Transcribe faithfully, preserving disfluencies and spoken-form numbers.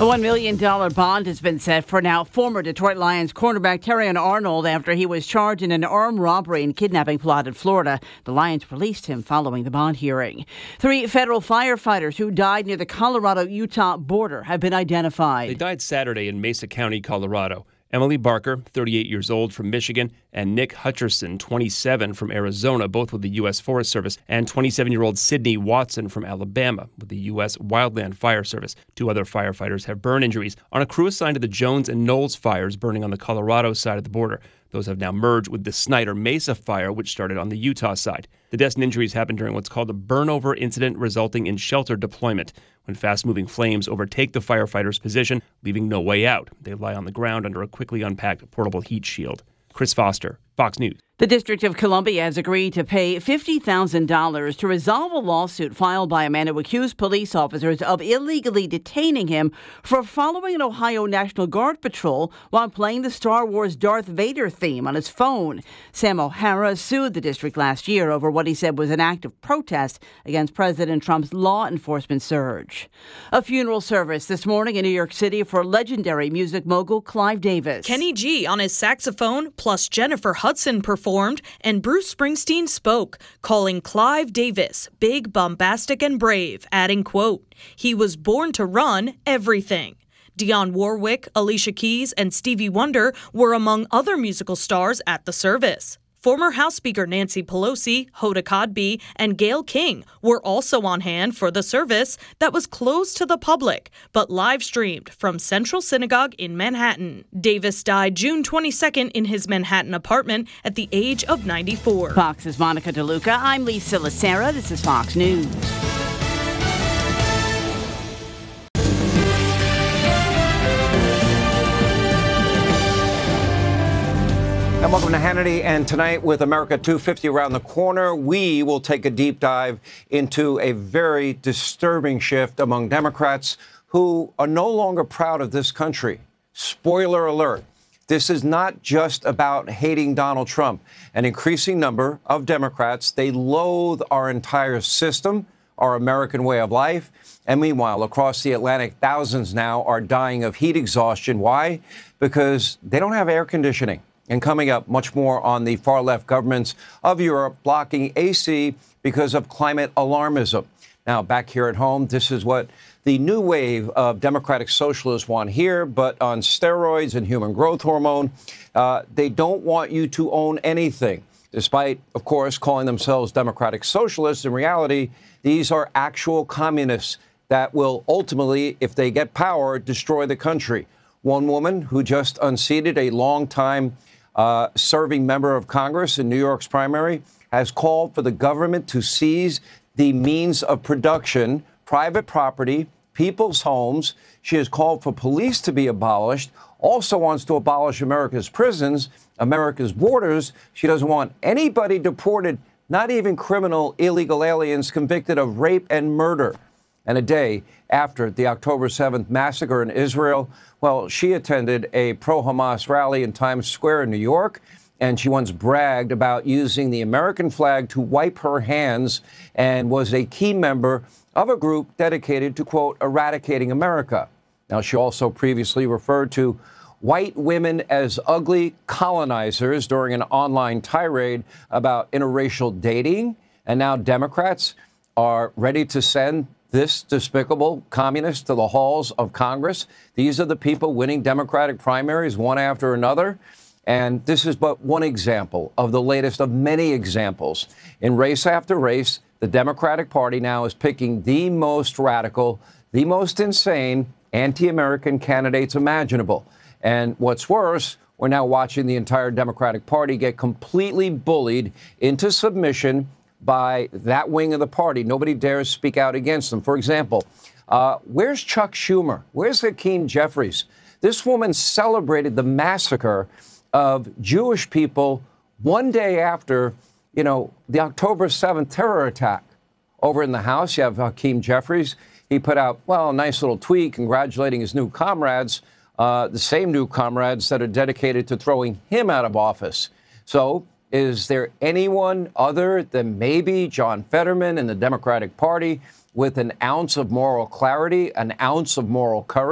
A one million dollars bond has been set for now former Detroit Lions cornerback Terrion Arnold after he was charged in an armed robbery and kidnapping plot in Florida. The Lions released him following the bond hearing. Three federal firefighters who died near the Colorado-Utah border have been identified. They died Saturday in Mesa County, Colorado. Emily Barker, thirty-eight years old, from Michigan, and Nick Hutcherson, twenty-seven, from Arizona, both with the U S Forest Service, and twenty-seven-year-old Sydney Watson from Alabama with the U S Wildland Fire Service. Two other firefighters have burn injuries on a crew assigned to the Jones and Knowles fires burning on the Colorado side of the border. Those have now merged with the Snyder Mesa fire, which started on the Utah side. The deaths and injuries happened during what's called a burnover incident resulting in shelter deployment, when fast-moving flames overtake the firefighters' position, leaving no way out. They lie on the ground under a quickly unpacked portable heat shield. Chris Foster, Fox News. The District of Columbia has agreed to pay fifty thousand dollars to resolve a lawsuit filed by a man who accused police officers of illegally detaining him for following an Ohio National Guard patrol while playing the Star Wars Darth Vader theme on his phone. Sam O'Hara sued the district last year over what he said was an act of protest against President Trump's law enforcement surge. A funeral service this morning in New York City for legendary music mogul Clive Davis. Kenny G on his saxophone, plus Jennifer Hudson performed, and Bruce Springsteen spoke, calling Clive Davis big, bombastic, and brave, adding, quote, "He was born to run everything." Dionne Warwick, Alicia Keys, and Stevie Wonder were among other musical stars at the service. Former House Speaker Nancy Pelosi, Hoda Kotb, and Gayle King were also on hand for the service that was closed to the public, but live-streamed from Central Synagogue in Manhattan. Davis died June twenty-second in his Manhattan apartment at the age of ninety-four. Fox's Monica DeLuca. I'm Lisa Lacera. This is Fox News. And welcome to Hannity. And tonight with America two fifty around the corner, we will take a deep dive into a very disturbing shift among Democrats who are no longer proud of this country. Spoiler alert. This is not just about hating Donald Trump. An increasing number of Democrats, they loathe our entire system, our American way of life. And meanwhile, across the Atlantic, thousands now are dying of heat exhaustion. Why? Because they don't have air conditioning. And coming up, much more on the far-left governments of Europe blocking A C because of climate alarmism. Now, back here at home, this is what the new wave of democratic socialists want here, but on steroids and human growth hormone. Uh, they don't want you to own anything, despite, of course, calling themselves democratic socialists. In reality, these are actual communists that will ultimately, if they get power, destroy the country. One woman who just unseated a longtime Uh, serving member of Congress in New York's primary has called for the government to seize the means of production, private property, people's homes. She has called for police to be abolished, also wants to abolish America's prisons, America's borders. She doesn't want anybody deported, not even criminal illegal aliens convicted of rape and murder. And a day after the October seventh massacre in Israel, well, she attended a pro-Hamas rally in Times Square in New York, and she once bragged about using the American flag to wipe her hands and was a key member of a group dedicated to, quote, eradicating America. Now, she also previously referred to white women as ugly colonizers during an online tirade about interracial dating. And now Democrats are ready to send this despicable communist to the halls of Congress. These are the people winning Democratic primaries one after another. And this is but one example of the latest of many examples. In race after race, the Democratic Party now is picking the most radical, the most insane anti-American candidates imaginable. And what's worse, we're now watching the entire Democratic Party get completely bullied into submission by that wing of the party. Nobody dares speak out against them. For example, uh, where's Chuck Schumer? Where's Hakeem Jeffries? This woman celebrated the massacre of Jewish people one day after, you know, the October seventh terror attack. Over in the House, you have Hakeem Jeffries. He put out, well, a nice little tweet congratulating his new comrades, uh, the same new comrades that are dedicated to throwing him out of office. So is there anyone other than maybe John Fetterman and the Democratic Party with an ounce of moral clarity, an ounce of moral courage?